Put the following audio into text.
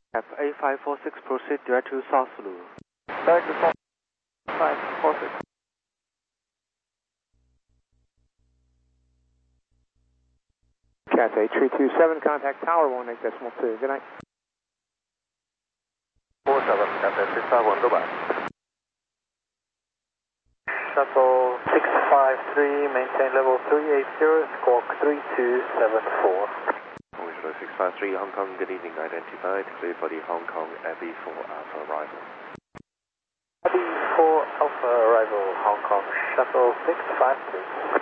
FA546, proceed direct to South Zulu. Direct to South 546. Cathay 327, contact tower 18.2. Good night. 47, Cathay 351, goodbye. Shuttle 653, maintain level 380, squawk 3274. Shuttle 653, Hong Kong, good evening, identified, clear for the Hong Kong Abbey 4 Alpha arrival. Abbey 4 Alpha arrival, Hong Kong, Shuttle 653.